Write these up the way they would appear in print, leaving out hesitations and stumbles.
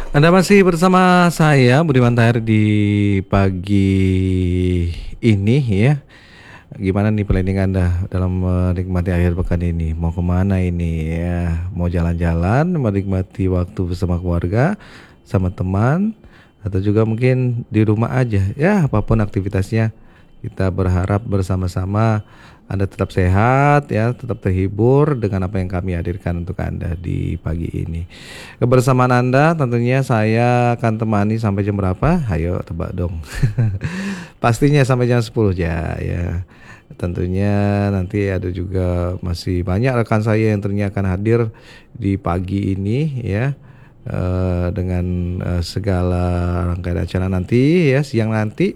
Anda masih bersama saya Budiman Tahir di pagi ini ya. Gimana nih planning Anda dalam menikmati akhir pekan ini? Mau kemana ini ya? Mau jalan-jalan, menikmati waktu bersama keluarga, sama teman, atau juga mungkin di rumah aja? Ya, apapun aktivitasnya, kita berharap bersama-sama Anda tetap sehat ya, tetap terhibur dengan apa yang kami hadirkan untuk Anda di pagi ini. Kebersamaan Anda tentunya saya akan temani sampai jam berapa? Ayo tebak dong. Pastinya sampai jam 10 ya. Tentunya nanti ada juga masih banyak rekan saya yang tentunya akan hadir di pagi ini ya. Dengan segala rangkaian acara nanti ya, siang nanti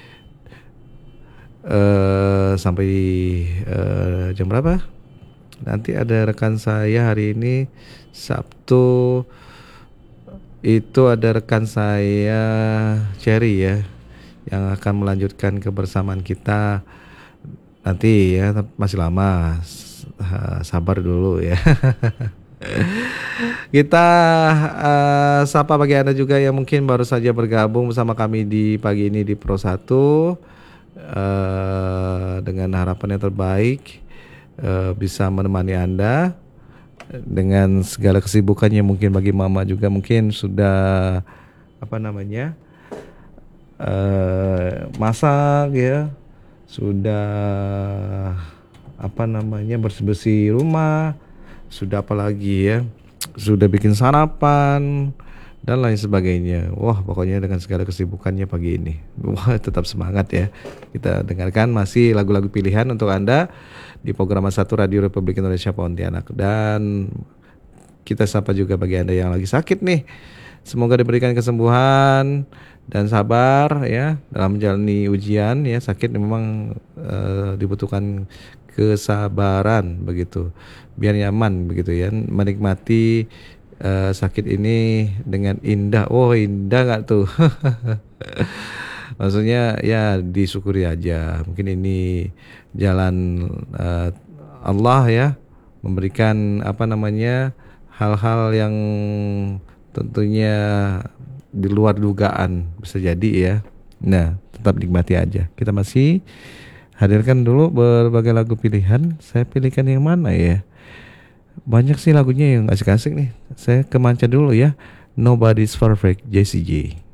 sampai jam berapa? Nanti ada rekan saya hari ini Sabtu, itu ada rekan saya Cherry ya, yang akan melanjutkan kebersamaan kita nanti ya, masih lama, sabar dulu ya. Kita sapa bagi Anda juga yang mungkin baru saja bergabung bersama kami di pagi ini di Pro 1, dengan harapan yang terbaik bisa menemani Anda dengan segala kesibukannya. Mungkin bagi mama juga mungkin sudah apa namanya masak ya, sudah apa namanya bersih-bersih rumah, sudah apalagi ya, sudah bikin sarapan dan lain sebagainya. Wah, pokoknya dengan segala kesibukannya pagi ini. Wah, tetap semangat ya. Kita dengarkan masih lagu-lagu pilihan untuk Anda di program satu Radio Republik Indonesia Pontianak. Dan kita sapa juga bagi Anda yang lagi sakit nih. Semoga diberikan kesembuhan dan sabar ya dalam menjalani ujian ya. Sakit memang dibutuhkan kesabaran begitu. Biar nyaman begitu ya, menikmati sakit ini dengan indah. Oh, indah nggak tuh? Maksudnya ya disyukuri aja. Mungkin ini jalan Allah ya, memberikan apa namanya hal-hal yang tentunya di luar dugaan, bisa jadi ya. Nah, tetap nikmati aja. Kita masih hadirkan dulu berbagai lagu pilihan. Saya pilihkan yang mana ya? Banyak sih lagunya yang asik-asik nih. Saya kemanca dulu ya. Nobody's Perfect, Jessie J.